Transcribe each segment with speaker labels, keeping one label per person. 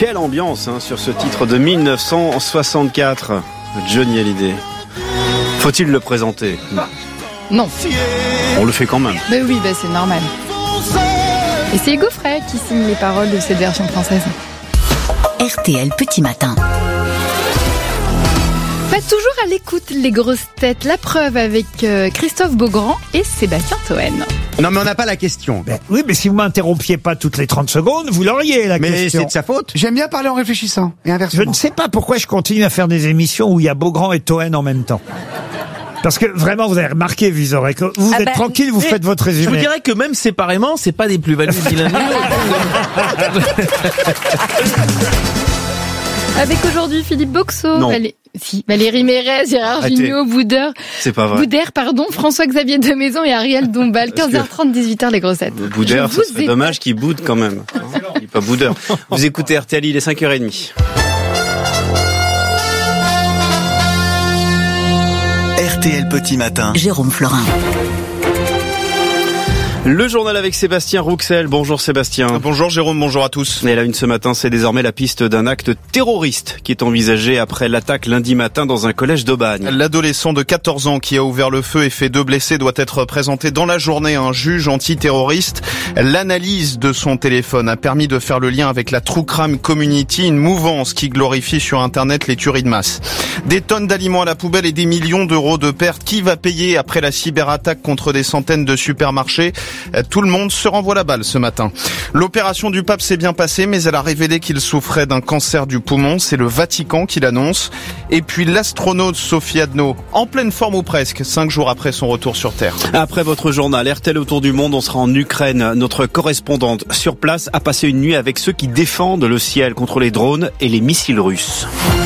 Speaker 1: Quelle ambiance sur ce titre de 1964, Johnny Hallyday. Faut-il le présenter ?
Speaker 2: Non.
Speaker 1: On le fait quand même.
Speaker 2: Ben oui, c'est normal. Et c'est Hugo Frey qui signe les paroles de cette version française.
Speaker 3: RTL Petit Matin.
Speaker 2: Pas toujours à l'écoute, les grosses têtes. La preuve avec Christophe Beaugrand et Sébastien Toen.
Speaker 4: Non, mais on n'a pas la question.
Speaker 5: Oui, mais si vous m'interrompiez pas toutes les 30 secondes, vous l'auriez, la question.
Speaker 4: Mais c'est de sa faute.
Speaker 6: J'aime bien parler en réfléchissant, et
Speaker 5: Je
Speaker 6: inversement.
Speaker 5: ne sais pas pourquoi je continue à faire des émissions où il y a Beaugrand et Toen en même temps. Parce que vraiment, vous avez remarqué, Vizorek, vous êtes tranquille, vous faites votre résumé.
Speaker 7: Je vous dirais que même séparément, c'est pas des plus-values ni l'un ni l'autre.
Speaker 2: Avec aujourd'hui Philippe Boxeau,
Speaker 1: Non.
Speaker 2: Valérie Mérez, Gérard Jugnot, Boudère, François-Xavier Demaison et Ariel Dombal. 15h30, 18h, les grossettes.
Speaker 1: Boudère, ce serait dommage qu'il boude quand même. Il n'est pas boudeur. Vous écoutez RTL, il est 5h30.
Speaker 3: RTL Petit Matin. Jérôme Florin.
Speaker 1: Le journal avec Sébastien Rouxel. Bonjour Sébastien.
Speaker 8: Bonjour Jérôme, bonjour à tous.
Speaker 1: Et la une ce matin, c'est désormais la piste d'un acte terroriste qui est envisagé après l'attaque lundi matin dans un collège d'Aubagne.
Speaker 8: L'adolescent de 14 ans qui a ouvert le feu et fait 2 blessés doit être présenté dans la journée à un juge antiterroriste. L'analyse de son téléphone a permis de faire le lien avec la True Crime Community, une mouvance qui glorifie sur Internet les tueries de masse. Des tonnes d'aliments à la poubelle et des millions d'euros de pertes. Qui va payer après la cyberattaque contre des centaines de supermarchés ? Tout le monde se renvoie la balle ce matin. L'opération du pape s'est bien passée, mais elle a révélé qu'il souffrait d'un cancer du poumon. C'est le Vatican qui l'annonce. Et puis l'astronaute Sophie Adno, en pleine forme ou presque, 5 jours après son retour sur Terre.
Speaker 1: Après votre journal RTL Autour du Monde, on sera en Ukraine. Notre correspondante sur place a passé une nuit avec ceux qui défendent le ciel contre les drones et les missiles russes.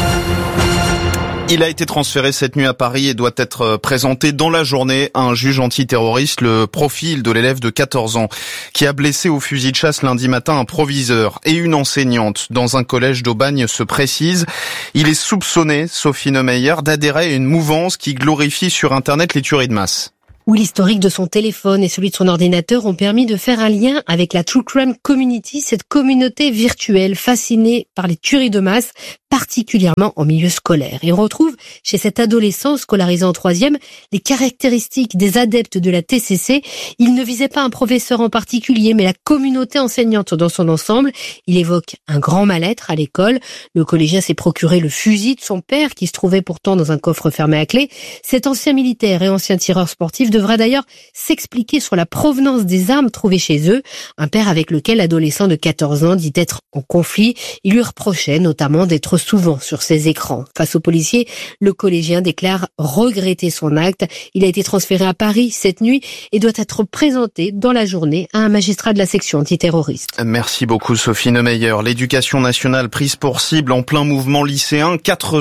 Speaker 8: Il a été transféré cette nuit à Paris et doit être présenté dans la journée à un juge antiterroriste. Le profil de l'élève de 14 ans qui a blessé au fusil de chasse lundi matin un proviseur et une enseignante dans un collège d'Aubagne se précise. Il est soupçonné, Sophie Neumeyer, d'adhérer à une mouvance qui glorifie sur Internet les tueries de masse.
Speaker 9: Où l'historique de son téléphone et celui de son ordinateur ont permis de faire un lien avec la True Crime Community, cette communauté virtuelle fascinée par les tueries de masse, particulièrement en milieu scolaire. Et on retrouve chez cet adolescent scolarisé en 3e les caractéristiques des adeptes de la TCC. Il ne visait pas un professeur en particulier, mais la communauté enseignante dans son ensemble. Il évoque un grand mal-être à l'école. Le collégien s'est procuré le fusil de son père, qui se trouvait pourtant dans un coffre fermé à clé. Cet ancien militaire et ancien tireur sportif devra d'ailleurs s'expliquer sur la provenance des armes trouvées chez eux. Un père avec lequel l'adolescent de 14 ans dit être en conflit. Il lui reprochait notamment d'être souvent sur ses écrans. Face aux policiers, le collégien déclare regretter son acte. Il a été transféré à Paris cette nuit et doit être présenté dans la journée à un magistrat de la section antiterroriste.
Speaker 8: Merci beaucoup Sophie Neumeyer. L'éducation nationale prise pour cible en plein mouvement lycéen.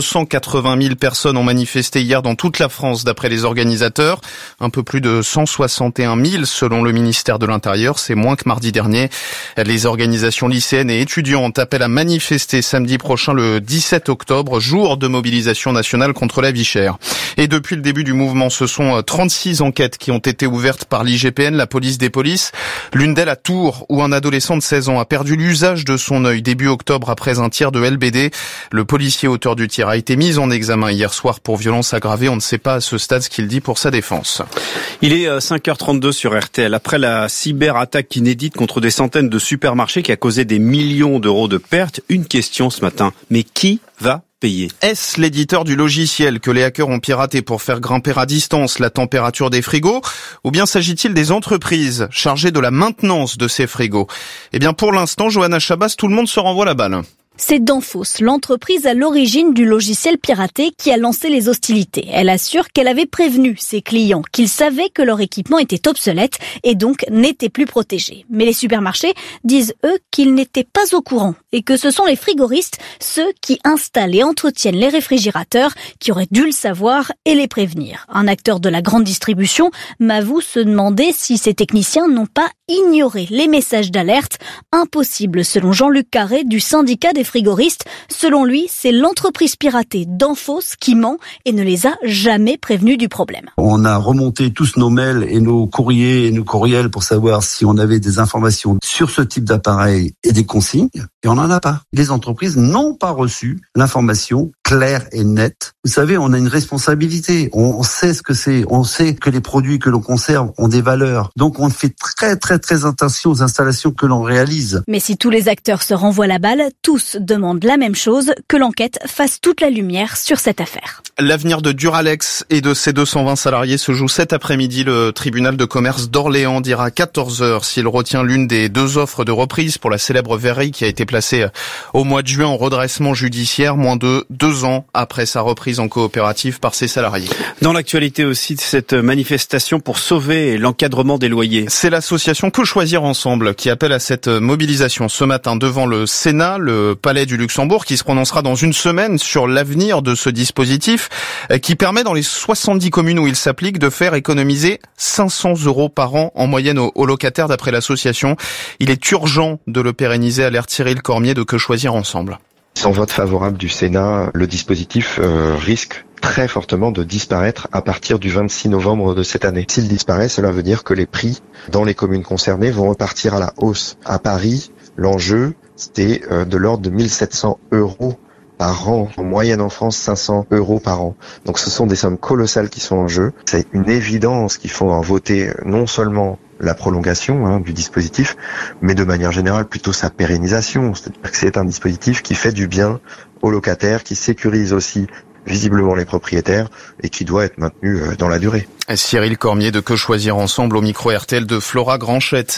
Speaker 8: 480 000 personnes ont manifesté hier dans toute la France d'après les organisateurs. Un peu plus de 161 000 selon le ministère de l'Intérieur. C'est moins que mardi dernier. Les organisations lycéennes et étudiantes appellent à manifester samedi prochain le 17 octobre, jour de mobilisation nationale contre la vie chère. Et depuis le début du mouvement, ce sont 36 enquêtes qui ont été ouvertes par l'IGPN, la police des polices. L'une d'elles à Tours, où un adolescent de 16 ans a perdu l'usage de son œil début octobre après un tir de LBD. Le policier auteur du tir a été mis en examen hier soir pour violence aggravée. On ne sait pas à ce stade ce qu'il dit pour sa défense.
Speaker 1: Il est 5h32 sur RTL. Après la cyberattaque inédite contre des centaines de supermarchés qui a causé des millions d'euros de pertes, une question ce matin. Mais qui va payer ?
Speaker 8: Est-ce l'éditeur du logiciel que les hackers ont piraté pour faire grimper à distance la température des frigos ? Ou bien s'agit-il des entreprises chargées de la maintenance de ces frigos ? Eh bien pour l'instant, Johanna Chabas, tout le monde se renvoie la balle.
Speaker 10: C'est Danfoss, l'entreprise à l'origine du logiciel piraté, qui a lancé les hostilités. Elle assure qu'elle avait prévenu ses clients qu'ils savaient que leur équipement était obsolète et donc n'était plus protégé. Mais les supermarchés disent, eux, qu'ils n'étaient pas au courant et que ce sont les frigoristes, ceux qui installent et entretiennent les réfrigérateurs, qui auraient dû le savoir et les prévenir. Un acteur de la grande distribution m'avoue se demander si ces techniciens n'ont pas ignoré les messages d'alerte. Impossible, selon Jean-Luc Carré du syndicat des des frigoristes. Selon lui, c'est l'entreprise piratée d'Enfos qui ment et ne les a jamais prévenus du problème.
Speaker 6: On a remonté tous nos mails et nos courriers et nos courriels pour savoir si on avait des informations sur ce type d'appareil et des consignes, et on n'en a pas. Les entreprises n'ont pas reçu l'information claire et nette. Vous savez, on a une responsabilité. On sait ce que c'est. On sait que les produits que l'on conserve ont des valeurs. Donc on fait très très très attention aux installations que l'on réalise.
Speaker 10: Mais si tous les acteurs se renvoient la balle, tous demandent la même chose, que l'enquête fasse toute la lumière sur cette affaire.
Speaker 8: L'avenir de Duralex et de ses 220 salariés se joue cet après-midi. Le tribunal de commerce d'Orléans dira à 14h s'il retient l'une des 2 offres de reprise pour la célèbre verrerie qui a été placée au mois de juin en redressement judiciaire, moins de 2 ans après sa reprise en coopérative par ses salariés.
Speaker 1: Dans l'actualité aussi, cette manifestation pour sauver l'encadrement des loyers.
Speaker 8: C'est l'association Que Choisir Ensemble qui appelle à cette mobilisation ce matin devant le Sénat, le Palais du Luxembourg, qui se prononcera dans une semaine sur l'avenir de ce dispositif qui permet dans les 70 communes où il s'applique de faire économiser 500 € par an en moyenne aux locataires d'après l'association. Il est urgent de le pérenniser, alerte Cyril Cormier de Que Choisir Ensemble.
Speaker 11: Sans vote favorable du Sénat, le dispositif risque très fortement de disparaître à partir du 26 novembre de cette année. S'il disparaît, cela veut dire que les prix dans les communes concernées vont repartir à la hausse. À Paris, l'enjeu, c'était de l'ordre de 1700 € par an. En moyenne en France, 500 € par an. Donc ce sont des sommes colossales qui sont en jeu. C'est une évidence qu'il faut en voter non seulement la prolongation du dispositif, mais de manière générale plutôt sa pérennisation. C'est-à-dire que c'est un dispositif qui fait du bien aux locataires, qui sécurise aussi visiblement les propriétaires et qui doit être maintenu dans la durée.
Speaker 8: Cyril Cormier de Que Choisir Ensemble au micro RTL de Flora Granchette.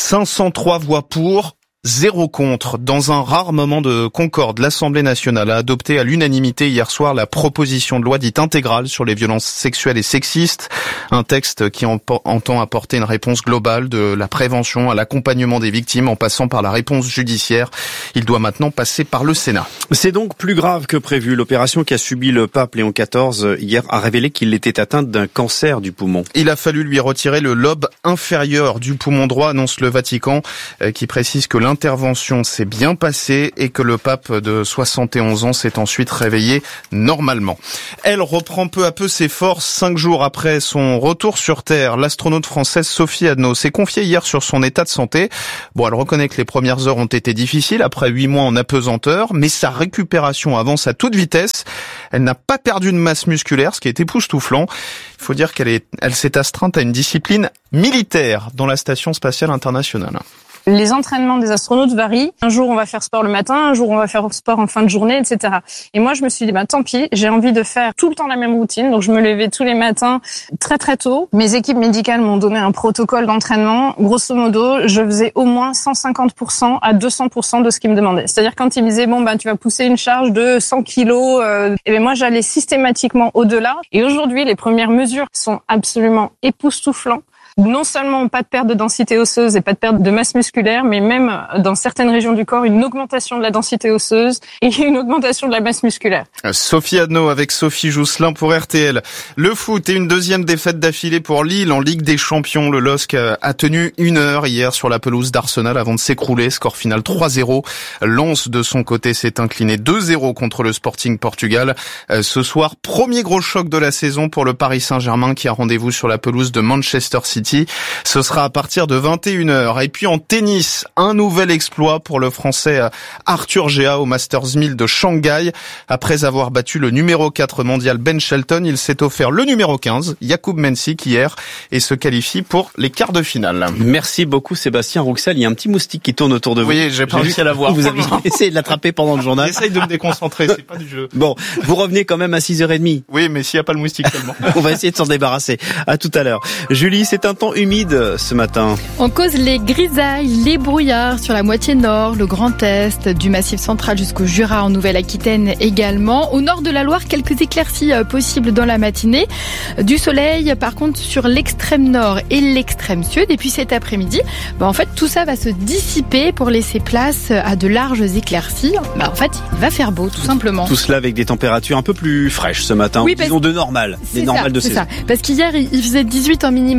Speaker 8: 503 voix pour, 0 contre. Dans un rare moment de concorde, l'Assemblée nationale a adopté à l'unanimité hier soir la proposition de loi dite intégrale sur les violences sexuelles et sexistes. Un texte qui entend apporter une réponse globale de la prévention à l'accompagnement des victimes en passant par la réponse judiciaire. Il doit maintenant passer par le Sénat.
Speaker 1: C'est donc plus grave que prévu. L'opération qu'a subi le pape Léon XIV hier a révélé qu'il était atteint d'un cancer du poumon.
Speaker 8: Il a fallu lui retirer le lobe inférieur du poumon droit, annonce le Vatican, qui précise que l'intervention s'est bien passée et que le pape de 71 ans s'est ensuite réveillé normalement. Elle reprend peu à peu ses forces 5 jours après son retour sur Terre. L'astronaute française Sophie Adno s'est confiée hier sur son état de santé. Bon, elle reconnaît que les premières heures ont été difficiles après 8 mois en apesanteur, mais sa récupération avance à toute vitesse. Elle n'a pas perdu de masse musculaire, ce qui est époustouflant. Il faut dire qu'elle s'est astreinte à une discipline militaire dans la Station spatiale internationale.
Speaker 12: Les entraînements des astronautes varient. Un jour, on va faire sport le matin, un jour, on va faire sport en fin de journée, etc. Et moi, je me suis dit, tant pis, j'ai envie de faire tout le temps la même routine. Donc, je me levais tous les matins très, très tôt. Mes équipes médicales m'ont donné un protocole d'entraînement. Grosso modo, je faisais au moins 150% à 200% de ce qu'ils me demandaient. C'est-à-dire, quand ils me disaient, tu vas pousser une charge de 100 kilos, et moi, j'allais systématiquement au-delà. Et aujourd'hui, les premières mesures sont absolument époustouflantes. Non seulement pas de perte de densité osseuse et pas de perte de masse musculaire, mais même dans certaines régions du corps, une augmentation de la densité osseuse et une augmentation de la masse musculaire.
Speaker 8: Sophie Adno avec Sophie Jousselin pour RTL. Le foot et une deuxième défaite d'affilée pour Lille en Ligue des Champions. Le LOSC a tenu 1 heure hier sur la pelouse d'Arsenal avant de s'écrouler. Score final 3-0. Lens de son côté s'est incliné 2-0 contre le Sporting Portugal. Ce soir, premier gros choc de la saison pour le Paris Saint-Germain qui a rendez-vous sur la pelouse de Manchester City. Ce sera à partir de 21h. Et puis en tennis, un nouvel exploit pour le Français Arthur Géa au Masters 1000 de Shanghai. Après avoir battu le numéro 4 mondial Ben Shelton, il s'est offert le numéro 15, Jakub Mensik, hier, et se qualifie pour les quarts de finale.
Speaker 1: Merci beaucoup Sébastien Rouxel. Il y a un petit moustique qui tourne autour de vous.
Speaker 8: Oui, j'ai pas réussi à l'avoir.
Speaker 1: Vous avez essayé de l'attraper pendant le journal.
Speaker 8: J'essaye de me déconcentrer, c'est pas du jeu.
Speaker 1: Bon, vous revenez quand même à 6h30.
Speaker 8: Oui, mais s'il n'y a pas le moustique seulement.
Speaker 1: On va essayer de s'en débarrasser. À tout à l'heure. Julie, c'est un temps humide ce matin.
Speaker 2: On cause les grisailles, les brouillards sur la moitié nord, le Grand Est, du Massif central jusqu'au Jura en Nouvelle-Aquitaine également. Au nord de la Loire, quelques éclaircies possibles dans la matinée. Du soleil, par contre, sur l'extrême nord et l'extrême sud. Et puis cet après-midi, en fait, tout ça va se dissiper pour laisser place à de larges éclaircies. En fait, il va faire beau, tout simplement.
Speaker 1: Tout cela avec des températures un peu plus fraîches ce matin.
Speaker 2: Oui,
Speaker 1: disons de normales. Des normales de saison.
Speaker 2: C'est ça. Parce qu'hier, il faisait 18 en minimal. Le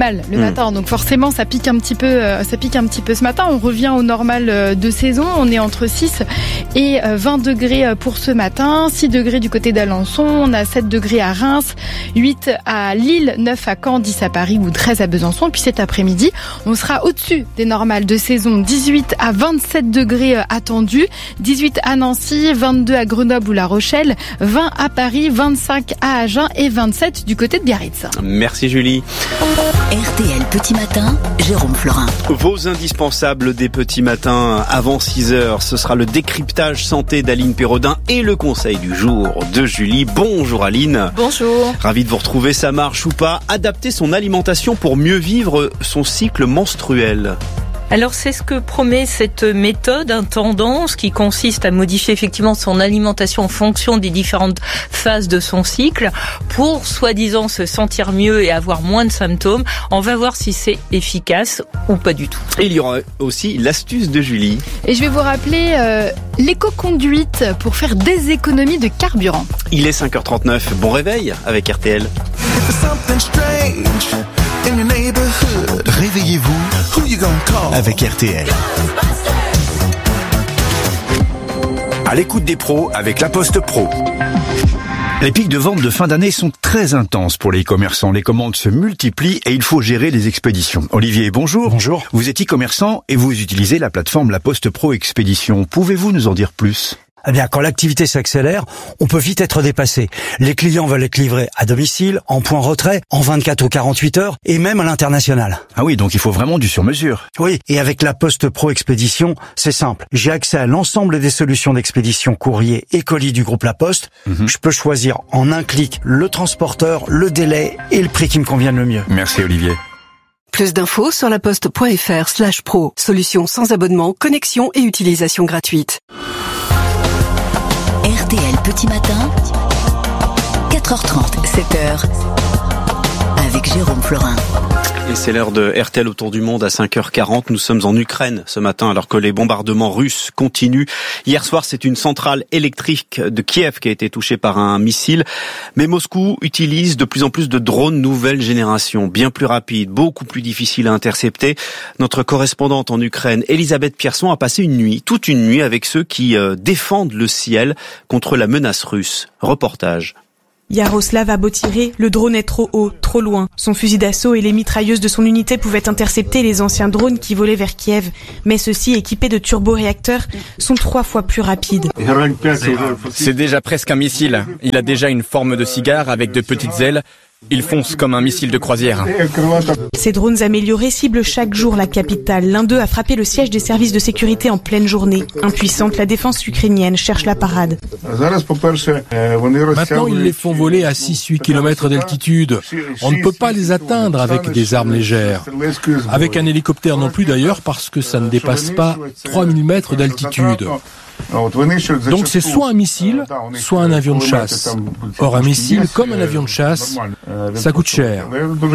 Speaker 2: matin. Donc forcément, ça pique un petit peu ce matin. On revient au normal de saison. On est entre 6 et 20 degrés pour ce matin. 6 degrés du côté d'Alençon. On a 7 degrés à Reims, 8 à Lille, 9 à Caen, 10 à Paris ou 13 à Besançon. Et puis cet après-midi, on sera au-dessus des normales de saison. 18 à 27 degrés attendus. 18 à Nancy, 22 à Grenoble ou La Rochelle, 20 à Paris, 25 à Agen et 27 du côté de Biarritz.
Speaker 1: Merci Julie.
Speaker 3: RTL Petit Matin, Jérôme Florin.
Speaker 1: Vos indispensables des petits matins avant 6h, ce sera le décryptage santé d'Aline Pérodin et le conseil du jour de Julie. Bonjour Aline.
Speaker 2: Bonjour.
Speaker 1: Ravi de vous retrouver, ça marche ou pas? Adapter son alimentation pour mieux vivre son cycle menstruel.
Speaker 13: Alors c'est ce que promet cette méthode, tendance qui consiste à modifier effectivement son alimentation en fonction des différentes phases de son cycle pour soi-disant se sentir mieux et avoir moins de symptômes. On va voir si c'est efficace ou pas du tout.
Speaker 1: Et il y aura aussi l'astuce de Julie.
Speaker 2: Et je vais vous rappeler l'éco-conduite pour faire des économies de carburant.
Speaker 1: Il est 5h39, bon réveil avec RTL.
Speaker 3: Réveillez-vous avec RTL.
Speaker 14: À l'écoute des pros avec La Poste Pro. Les pics de vente de fin d'année sont très intenses pour les e-commerçants. Les commandes se multiplient et il faut gérer les expéditions. Olivier, bonjour.
Speaker 15: Bonjour.
Speaker 14: Vous êtes e-commerçant et vous utilisez la plateforme La Poste Pro Expédition. Pouvez-vous nous en dire plus ?
Speaker 15: Eh bien, quand l'activité s'accélère, on peut vite être dépassé. Les clients veulent être livrés à domicile, en point retrait, en 24 ou 48 heures, et même à l'international.
Speaker 14: Ah oui, donc il faut vraiment du sur-mesure.
Speaker 15: Oui, et avec la Poste Pro Expédition, c'est simple. J'ai accès à l'ensemble des solutions d'expédition courrier et colis du groupe La Poste. Je peux choisir en un clic le transporteur, le délai et le prix qui me convienne le mieux.
Speaker 14: Merci Olivier.
Speaker 16: Plus d'infos sur laposte.fr/pro. Solution sans abonnement, connexion et utilisation gratuite.
Speaker 3: RTL Petit Matin, 4h30, 7h, avec Jérôme Florin.
Speaker 1: Et c'est l'heure de RTL autour du monde à 5h40. Nous sommes en Ukraine ce matin alors que les bombardements russes continuent. Hier soir, c'est une centrale électrique de Kiev qui a été touchée par un missile. Mais Moscou utilise de plus en plus de drones nouvelle génération, bien plus rapides, beaucoup plus difficiles à intercepter. Notre correspondante en Ukraine, Elisabeth Pierson, a passé toute une nuit avec ceux qui défendent le ciel contre la menace russe. Reportage.
Speaker 17: Yaroslav a beau tirer, le drone est trop haut, trop loin. Son fusil d'assaut et les mitrailleuses de son unité pouvaient intercepter les anciens drones qui volaient vers Kiev. Mais ceux-ci, équipés de turboréacteurs, sont 3 fois plus rapides.
Speaker 18: C'est déjà presque un missile. Il a déjà une forme de cigare avec de petites ailes. Il fonce comme un missile de croisière.
Speaker 17: Ces drones améliorés ciblent chaque jour la capitale. L'un d'eux a frappé le siège des services de sécurité en pleine journée. Impuissante, la défense ukrainienne cherche la parade.
Speaker 19: Maintenant, ils les font voler à 6-8 km d'altitude. On ne peut pas les atteindre avec des armes légères. Avec un hélicoptère non plus d'ailleurs, parce que ça ne dépasse pas 3000 mètres d'altitude. Donc c'est soit un missile, soit un avion de chasse. Or un missile, comme un avion de chasse, ça coûte cher.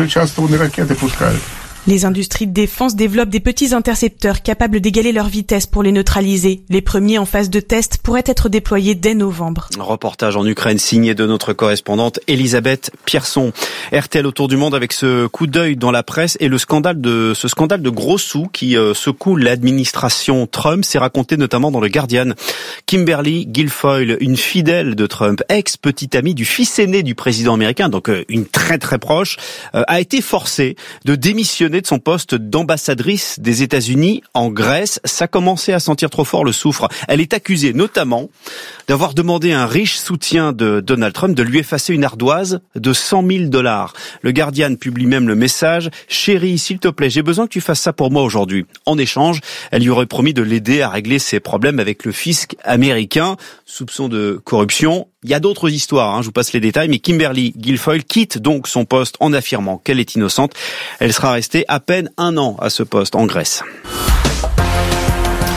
Speaker 17: Les industries de défense développent des petits intercepteurs capables d'égaler leur vitesse pour les neutraliser. Les premiers en phase de test pourraient être déployés dès novembre.
Speaker 1: Reportage en Ukraine signé de notre correspondante Elisabeth Pierson. RTL autour du monde avec ce coup d'œil dans la presse et ce scandale de gros sous qui secoue l'administration Trump. C'est raconté notamment dans le Guardian. Kimberly Guilfoyle, une fidèle de Trump, ex-petite amie du fils aîné du président américain, donc une très très proche, a été forcée de démissionner de son poste d'ambassadrice des États-Unis en Grèce. Ça commençait à sentir trop fort le soufre. Elle est accusée notamment d'avoir demandé à un riche soutien de Donald Trump de lui effacer une ardoise de $100,000. Le Guardian publie même le message « Chérie, s'il te plaît, j'ai besoin que tu fasses ça pour moi aujourd'hui ». En échange, elle lui aurait promis de l'aider à régler ses problèmes avec le fisc américain. Soupçon de corruption. Il y a d'autres histoires, je vous passe les détails, mais Kimberly Guilfoyle quitte donc son poste en affirmant qu'elle est innocente. Elle sera restée à peine 1 an à ce poste en Grèce.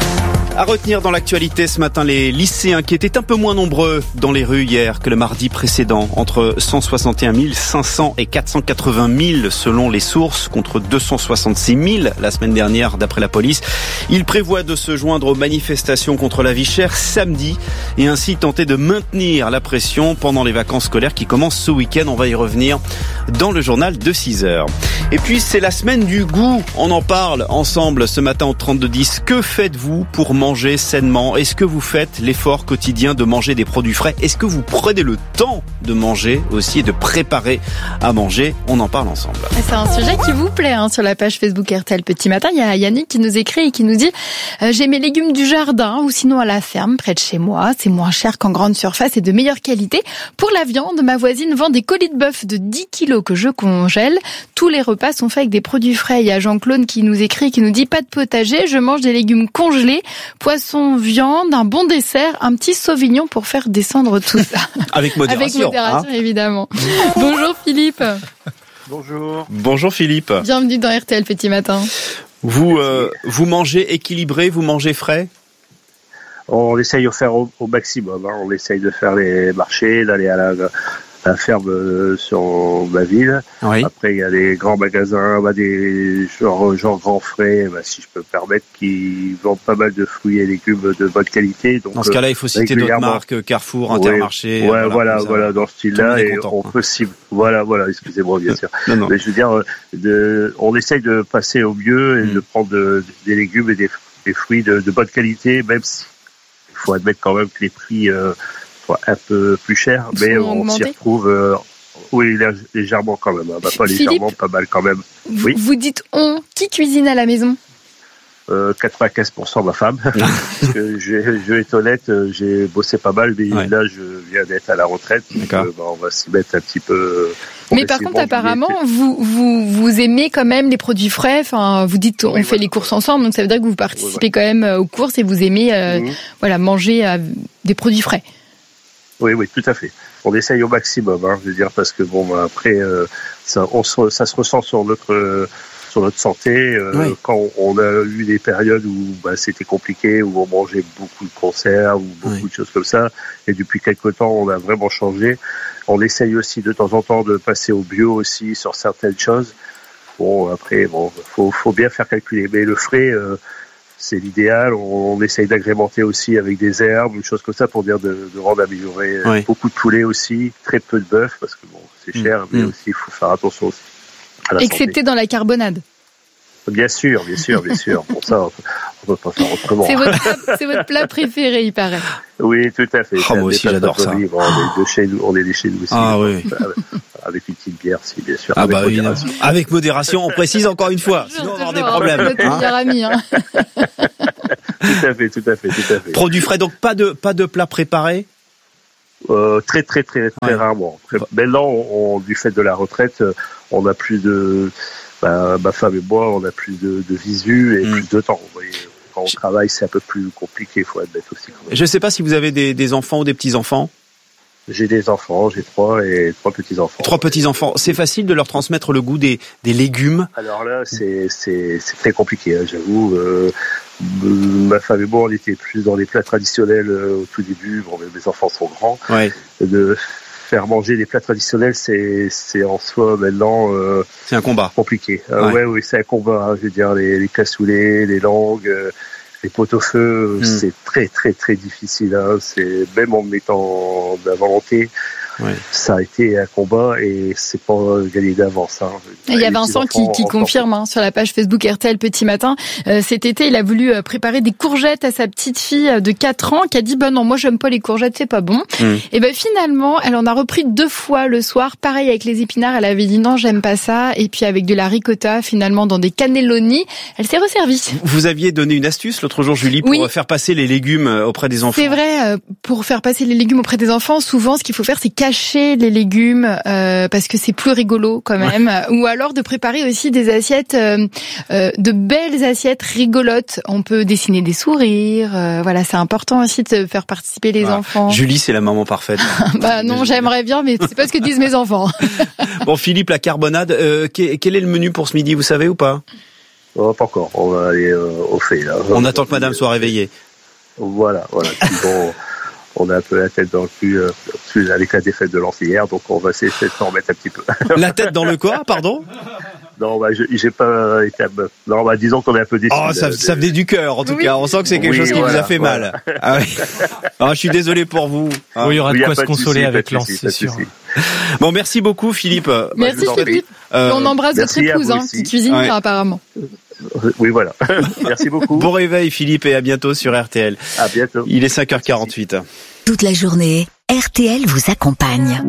Speaker 1: À retenir dans l'actualité ce matin, les lycéens qui étaient un peu moins nombreux dans les rues hier que le mardi précédent. Entre 161 500 et 480 000 selon les sources, contre 266 000 la semaine dernière d'après la police. Ils prévoient de se joindre aux manifestations contre la vie chère samedi et ainsi tenter de maintenir la pression pendant les vacances scolaires qui commencent ce week-end. On va y revenir dans le journal de 6h. Et puis c'est la semaine du goût. On en parle ensemble ce matin au 32-10. Que faites-vous pour manger sainement? Est-ce que vous faites l'effort quotidien de manger des produits frais? Est-ce que vous prenez le temps de manger aussi et de préparer à manger? On en parle ensemble.
Speaker 2: C'est un sujet qui vous plaît sur la page Facebook RTL Petit Matin. Il y a Yannick qui nous écrit et qui nous dit j'ai mes légumes du jardin ou sinon à la ferme près de chez moi. C'est moins cher qu'en grande surface et de meilleure qualité. Pour la viande, ma voisine vend des colis de bœuf de 10 kilos que je congèle. Tous les repas sont faits avec des produits frais. Il y a Jean-Claude qui nous écrit, qui nous dit pas de potager, je mange des légumes congelés, poisson, viande, un bon dessert, un petit sauvignon pour faire descendre tout ça.
Speaker 1: Avec modération.
Speaker 2: Avec modération, évidemment. Bonjour Philippe.
Speaker 20: Bonjour.
Speaker 1: Bonjour Philippe.
Speaker 2: Bienvenue dans RTL Petit Matin.
Speaker 1: Vous mangez équilibré, vous mangez frais?
Speaker 20: On essaye de faire au maximum. On essaye de faire les marchés, d'aller à la ferme sur ma ville.
Speaker 1: Oui.
Speaker 20: Après, il y a des grands magasins, des genre grands frais, si je peux me permettre, qui vendent pas mal de fruits et légumes de bonne qualité. Donc,
Speaker 1: dans ce cas-là, il faut citer d'autres marques, Carrefour, Intermarché.
Speaker 20: Voilà, dans ce style-là, et on peut cible. Voilà, excusez-moi, bien sûr. Non. Mais je veux dire, on essaye de passer au mieux et de prendre des légumes et des fruits de bonne qualité, même si il faut admettre quand même que les prix un peu plus cher, mais on s'y retrouve légèrement quand même. Pas légèrement,
Speaker 2: Philippe,
Speaker 20: pas mal quand même. Oui.
Speaker 2: Vous dites qui cuisine à la maison?
Speaker 20: 95% ma femme. Parce que je vais être honnête, j'ai bossé pas mal, mais là je viens d'être à la retraite. Donc, on va s'y mettre un petit peu.
Speaker 2: Mais par contre, apparemment, vous aimez quand même les produits frais. Enfin, vous dites on fait les courses ensemble, donc ça veut dire que vous participez quand même aux courses et vous aimez manger des produits frais.
Speaker 20: Oui, tout à fait. On essaye au maximum, je veux dire, parce que après, ça se ressent sur notre santé. Quand on a eu des périodes où c'était compliqué, où on mangeait beaucoup de conserves ou beaucoup de choses comme ça, et depuis quelque temps, on a vraiment changé. On essaye aussi de temps en temps de passer au bio aussi sur certaines choses. Après, faut bien faire calculer. Mais le frais, c'est l'idéal. On essaye d'agrémenter aussi avec des herbes, une chose comme ça pour dire de rendre amélioré. Beaucoup de poulet aussi, très peu de bœuf parce que c'est cher, mais aussi il faut faire attention aussi à la
Speaker 2: excepté
Speaker 20: santé.
Speaker 2: Dans la carbonade.
Speaker 20: Bien sûr. Pour ça, on peut pas faire autrement.
Speaker 2: C'est votre plat préféré, il paraît.
Speaker 20: Oui, tout à fait.
Speaker 1: Moi aussi, j'adore ça.
Speaker 20: On est de chez nous aussi.
Speaker 1: Ah oui.
Speaker 20: Avec une petite bière, si bien sûr.
Speaker 1: Avec modération, on précise encore une fois. Sinon, on va avoir des problèmes.
Speaker 2: Notre meilleur ami.
Speaker 20: Tout à fait.
Speaker 1: Produits frais, donc pas de plats préparés?
Speaker 20: Très rarement. Maintenant, du fait de la retraite, on a plus de. Ma femme et moi, on a plus de visu et plus de temps. Vous voyez, quand on travaille, c'est un peu plus compliqué, il faut admettre aussi.
Speaker 1: Je ne sais pas si vous avez des enfants ou des petits-enfants.
Speaker 20: J'ai des enfants, j'ai trois petits-enfants.
Speaker 1: 3 petits-enfants. C'est facile de leur transmettre le goût des légumes?
Speaker 20: Alors là, c'est très compliqué, j'avoue. Ma femme et moi, on était plus dans les plats traditionnels au tout début. Mes enfants sont grands. De faire manger des plats traditionnels, c'est en soi maintenant
Speaker 1: c'est un combat
Speaker 20: compliqué. Oui, c'est un combat. Je veux dire, les cassoulets, les langues, les pot-au-feu, c'est très difficile. C'est même en mettant de la volonté. Ça a été un combat et c'est pas gagné d'avance.
Speaker 2: Il y a Vincent qui confirme sur la page Facebook RTL Petit Matin. Cet été, il a voulu préparer des courgettes à sa petite fille de 4 ans qui a dit non, moi j'aime pas les courgettes, c'est pas bon. Et finalement, elle en a repris 2 fois le soir. Pareil avec les épinards, elle avait dit non, j'aime pas ça. Et puis avec de la ricotta, finalement dans des cannelloni, elle s'est resservie.
Speaker 1: Vous aviez donné une astuce l'autre jour, Julie, pour faire passer les légumes auprès des enfants.
Speaker 2: C'est vrai, pour faire passer les légumes auprès des enfants, souvent ce qu'il faut faire, c'est cacher les légumes parce que c'est plus rigolo quand même, ou alors de préparer aussi des assiettes, de belles assiettes rigolotes. On peut dessiner des sourires, c'est important aussi de faire participer les enfants.
Speaker 1: Julie, c'est la maman parfaite.
Speaker 2: Non, j'aimerais bien, mais c'est pas ce que disent mes enfants.
Speaker 1: Bon, Philippe, la carbonade, quel est le menu pour ce midi, vous savez ou pas?
Speaker 20: Pas encore, on va aller au fait là.
Speaker 1: On attend que madame soit réveillée.
Speaker 20: Voilà. Puis bon, on a un peu la tête dans le cul avec la défaite de Lens hier, donc on va essayer de s'en remettre un petit peu.
Speaker 1: La tête dans le quoi, pardon?
Speaker 20: Non, j'ai pas été. Non, disons qu'on est un peu déçus.
Speaker 1: Oh, ça venait du cœur, en tout cas. On sent que c'est quelque chose qui vous a fait mal. Ah oui. Je suis désolé pour vous.
Speaker 7: Il y aura de quoi se consoler avec Lens, c'est sûr.
Speaker 1: Bon, merci beaucoup, Philippe.
Speaker 2: Merci, Philippe. On embrasse votre épouse, qui cuisine apparemment.
Speaker 20: Oui, voilà. Merci beaucoup.
Speaker 1: Bon réveil, Philippe, et à bientôt sur RTL.
Speaker 20: À bientôt.
Speaker 1: Il est 5h48.
Speaker 3: Toute la journée, RTL vous accompagne.